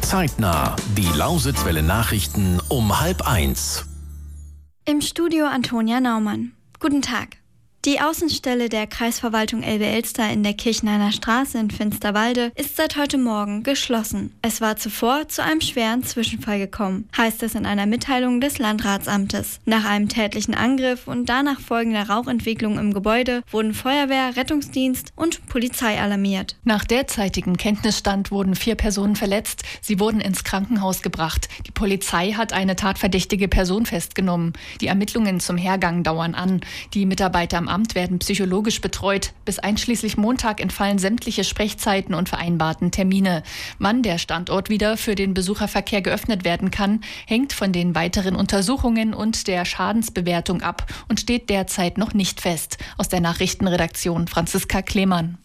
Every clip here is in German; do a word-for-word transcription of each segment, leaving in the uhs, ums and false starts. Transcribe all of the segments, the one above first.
Zeitnah, die Lausitzwelle Nachrichten um halb eins. Im Studio Antonia Naumann. Guten Tag. Die Außenstelle der Kreisverwaltung Elbe-Elster in der Kirchneiner Straße in Finsterwalde ist seit heute Morgen geschlossen. Es war zuvor zu einem schweren Zwischenfall gekommen, heißt es in einer Mitteilung des Landratsamtes. Nach einem tätlichen Angriff und danach folgender Rauchentwicklung im Gebäude wurden Feuerwehr, Rettungsdienst und Polizei alarmiert. Nach derzeitigem Kenntnisstand wurden vier Personen verletzt. Sie wurden ins Krankenhaus gebracht. Die Polizei hat eine tatverdächtige Person festgenommen. Die Ermittlungen zum Hergang dauern an. Die Mitarbeiter am Amt werden psychologisch betreut. Bis einschließlich Montag entfallen sämtliche Sprechzeiten und vereinbarten Termine. Wann der Standort wieder für den Besucherverkehr geöffnet werden kann, hängt von den weiteren Untersuchungen und der Schadensbewertung ab und steht derzeit noch nicht fest. Aus der Nachrichtenredaktion Franziska Klemann.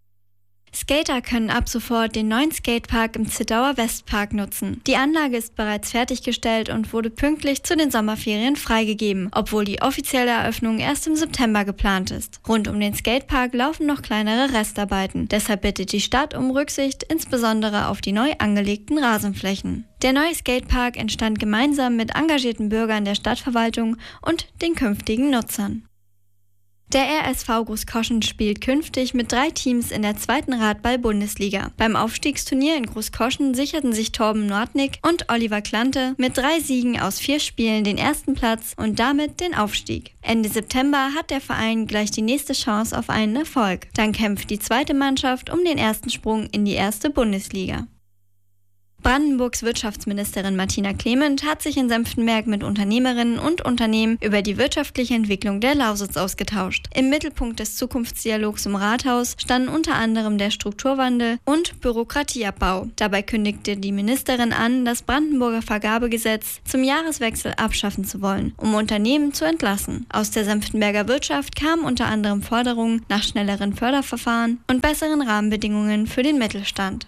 Skater können ab sofort den neuen Skatepark im Zittauer Westpark nutzen. Die Anlage ist bereits fertiggestellt und wurde pünktlich zu den Sommerferien freigegeben, obwohl die offizielle Eröffnung erst im September geplant ist. Rund um den Skatepark laufen noch kleinere Restarbeiten. Deshalb bittet die Stadt um Rücksicht, insbesondere auf die neu angelegten Rasenflächen. Der neue Skatepark entstand gemeinsam mit engagierten Bürgern der Stadtverwaltung und den künftigen Nutzern. Der R S V Großkoschen spielt künftig mit drei Teams in der zweiten Radball-Bundesliga. Beim Aufstiegsturnier in Großkoschen sicherten sich Torben Nordnick und Oliver Klante mit drei Siegen aus vier Spielen den ersten Platz und damit den Aufstieg. Ende September hat der Verein gleich die nächste Chance auf einen Erfolg. Dann kämpft die zweite Mannschaft um den ersten Sprung in die erste Bundesliga. Brandenburgs Wirtschaftsministerin Martina Clement hat sich in Senftenberg mit Unternehmerinnen und Unternehmen über die wirtschaftliche Entwicklung der Lausitz ausgetauscht. Im Mittelpunkt des Zukunftsdialogs im Rathaus standen unter anderem der Strukturwandel und Bürokratieabbau. Dabei kündigte die Ministerin an, das Brandenburger Vergabegesetz zum Jahreswechsel abschaffen zu wollen, um Unternehmen zu entlassen. Aus der Senftenberger Wirtschaft kamen unter anderem Forderungen nach schnelleren Förderverfahren und besseren Rahmenbedingungen für den Mittelstand.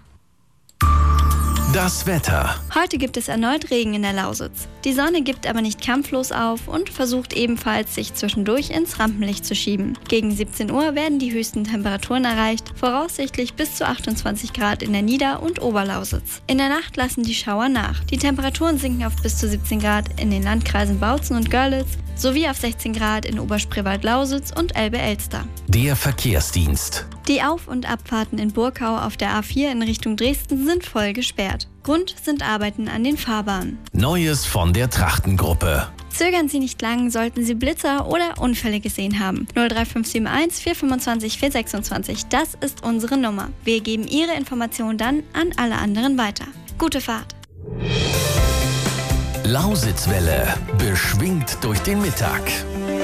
Das Wetter. Heute gibt es erneut Regen in der Lausitz. Die Sonne gibt aber nicht kampflos auf und versucht ebenfalls, sich zwischendurch ins Rampenlicht zu schieben. Gegen siebzehn Uhr werden die höchsten Temperaturen erreicht, voraussichtlich bis zu achtundzwanzig Grad in der Nieder- und Oberlausitz. In der Nacht lassen die Schauer nach. Die Temperaturen sinken auf bis zu siebzehn Grad in den Landkreisen Bautzen und Görlitz sowie auf sechzehn Grad in Oberspreewald-Lausitz und Elbe-Elster. Der Verkehrsdienst. Die Auf- und Abfahrten in Burgau auf der A vier in Richtung Dresden sind voll gesperrt. Grund sind Arbeiten an den Fahrbahnen. Neues von der Trachtengruppe. Zögern Sie nicht lang, sollten Sie Blitzer oder Unfälle gesehen haben. null drei fünf sieben eins vier fünfundzwanzig vier sechsundzwanzig, das ist unsere Nummer. Wir geben Ihre Information dann an alle anderen weiter. Gute Fahrt! Lausitzwelle, beschwingt durch den Mittag.